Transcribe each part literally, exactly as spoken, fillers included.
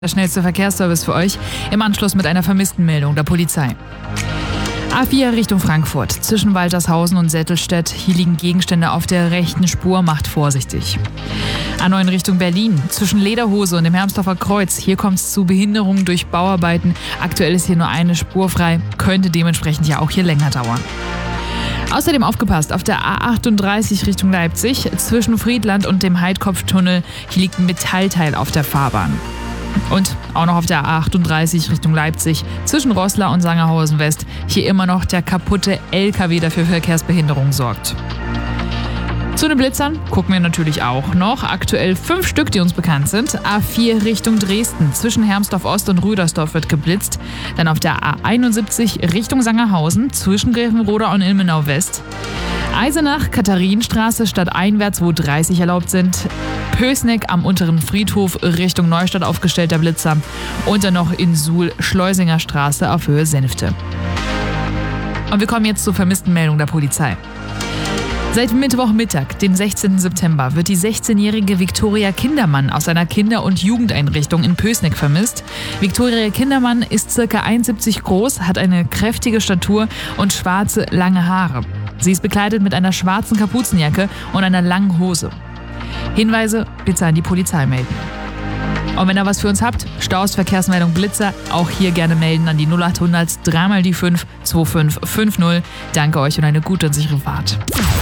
Der schnellste Verkehrsservice für euch im Anschluss mit einer Vermisstenmeldung der Polizei. A vier Richtung Frankfurt, zwischen Waltershausen und Settelstedt. Hier liegen Gegenstände auf der rechten Spur, macht vorsichtig. A neun Richtung Berlin, zwischen Lederhose und dem Hermsdorfer Kreuz. Hier kommt es zu Behinderungen durch Bauarbeiten. Aktuell ist hier nur eine Spur frei, könnte dementsprechend ja auch hier länger dauern. Außerdem aufgepasst, auf der A achtunddreißig Richtung Leipzig, zwischen Friedland und dem Heidkopftunnel. Hier liegt ein Metallteil auf der Fahrbahn. Und auch noch auf der A achtunddreißig Richtung Leipzig, zwischen Roßla und Sangerhausen West. Hier immer noch der kaputte L K W, der für Verkehrsbehinderung sorgt. Zu den Blitzern gucken wir natürlich auch noch. Aktuell fünf Stück, die uns bekannt sind. A vier Richtung Dresden, zwischen Hermsdorf Ost und Rüdersdorf wird geblitzt. Dann auf der A einundsiebzig Richtung Sangerhausen, zwischen Grevenroda und Ilmenau West. Eisenach, Katharinenstraße stadteinwärts, wo dreißig erlaubt sind. Pößneck am unteren Friedhof Richtung Neustadt aufgestellter Blitzer. Und dann noch in Suhl Schleusinger Straße auf Höhe Senfte. Und wir kommen jetzt zur vermissten Meldung der Polizei. Seit Mittwochmittag, dem sechzehnten September, wird die sechzehnjährige Viktoria Kindermann aus einer Kinder- und Jugendeinrichtung in Pößneck vermisst. Viktoria Kindermann ist ca. eins Komma siebzig groß, hat eine kräftige Statur und schwarze, lange Haare. Sie ist bekleidet mit einer schwarzen Kapuzenjacke und einer langen Hose. Hinweise bitte an die Polizei melden. Und wenn ihr was für uns habt, Staus, Verkehrsmeldung, Blitzer, auch hier gerne melden an die null acht hundert drei mal die fünf zwei fünf fünf null. Danke euch und eine gute und sichere Fahrt.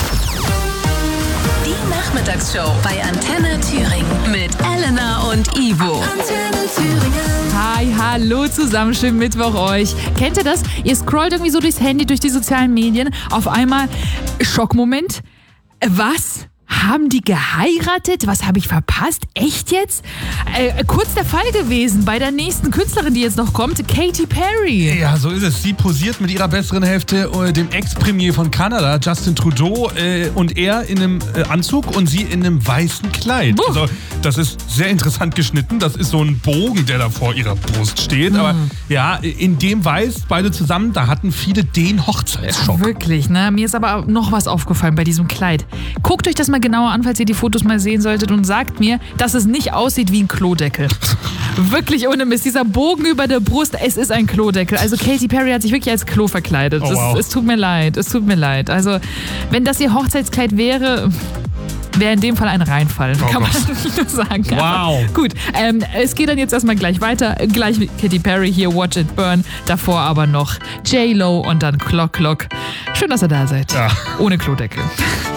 Die Nachmittagsshow bei Antenne Thüringen mit Elena und Ivo. Antenne Thüringen. Hi, hallo zusammen, schönen Mittwoch euch. Kennt ihr das? Ihr scrollt irgendwie so durchs Handy, durch die sozialen Medien. Auf einmal Schockmoment. Was? Haben die geheiratet? Was habe ich verpasst? Echt jetzt? Äh, kurz der Fall gewesen bei der nächsten Künstlerin, die jetzt noch kommt, Katy Perry. Ja, so ist es. Sie posiert mit ihrer besseren Hälfte, äh, dem Ex-Premier von Kanada, Justin Trudeau, äh, und er in einem äh, Anzug und sie in einem weißen Kleid. Buh. Also, das ist sehr interessant geschnitten. Das ist so ein Bogen, der da vor ihrer Brust steht. Mhm. Aber ja, in dem Weiß, beide zusammen, da hatten viele den Hochzeitsschock. Wirklich, ne? Mir ist aber noch was aufgefallen bei diesem Kleid. Guckt euch das mal genauer an, falls ihr die Fotos mal sehen solltet, und sagt mir, dass es nicht aussieht wie ein Klodeckel. Wirklich ohne Mist. Dieser Bogen über der Brust, es ist ein Klodeckel. Also Katy Perry hat sich wirklich als Klo verkleidet. Oh, wow. es, es tut mir leid, es tut mir leid. Also, wenn das ihr Hochzeitskleid wäre, wäre in dem Fall ein Reinfall, oh kann Gott. man nur sagen. Wow. Aber gut, ähm, es geht dann jetzt erstmal gleich weiter. Gleich mit Katy Perry hier, Watch It Burn. Davor aber noch J Lo und dann Clock Clock. Schön, dass ihr da seid. Ja. Ohne Klodeckel.